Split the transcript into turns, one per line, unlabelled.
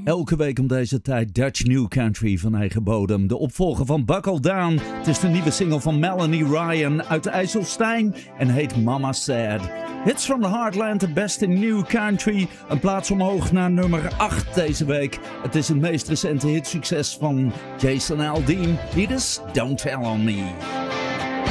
Elke week om deze tijd Dutch New Country van eigen bodem. De opvolger van Buckle Down. Het is de nieuwe single van Melanie Ryan uit IJsselstein en heet Mama Said. Hits from the Heartland, de beste New Country. Een plaats omhoog naar nummer 8 deze week. Het is het meest recente hitsucces van Jason Aldean. Hier is Don't Tell On Me.